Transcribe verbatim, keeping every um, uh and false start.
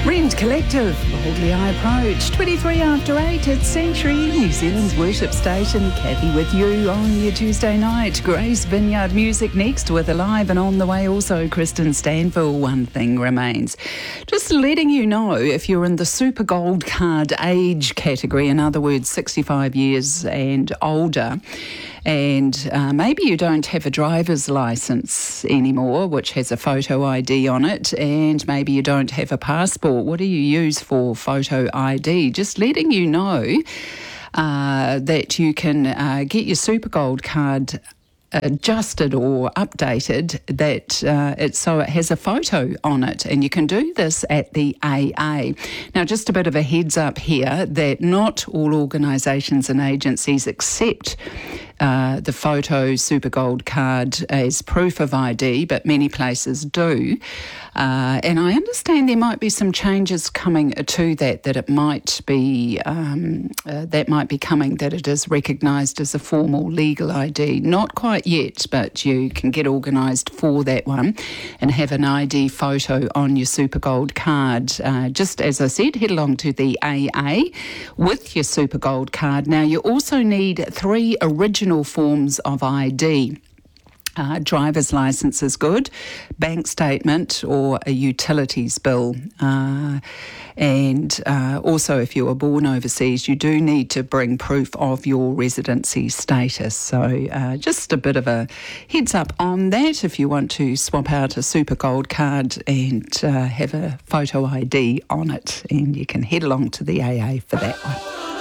Rend Collective, boldly I approach. twenty-three after eight at Sanctuary, New Zealand's worship station. Kathy with you on your Tuesday night. Grace Vineyard Music next with Alive, and on the way also Kristen Stanfill. One thing remains. Just letting you know, if you're in the Super Gold Card age category, in other words sixty-five years and older, and uh, maybe you don't have a driver's licence anymore, which has a photo I D on it, and maybe you don't have a passport. What do you use for photo I D? Just letting you know uh, that you can uh, get your Super Gold Card adjusted or updated, that uh, it's so it has a photo on it, and you can do this at the A A. Now, just a bit of a heads up here that not all organisations and agencies accept uh, the photo Super Gold Card as proof of I D, but many places do. Uh, and I understand there might be some changes coming to that, that it might be um, uh, that might be coming, that it is recognised as a formal legal I D. Not quite yet, but you can get organised for that one and have an I D photo on your Super Gold Card. Uh, just as I said, head along to the A A with your Super Gold Card. Now, you also need three original forms of I D. Uh, driver's licence is good, bank statement or a utilities bill. Uh, and uh, also, if you were born overseas, you do need to bring proof of your residency status. So uh, just a bit of a heads up on that if you want to swap out a Super Gold Card and uh, have a photo I D on it. And you can head along to the A A for that one.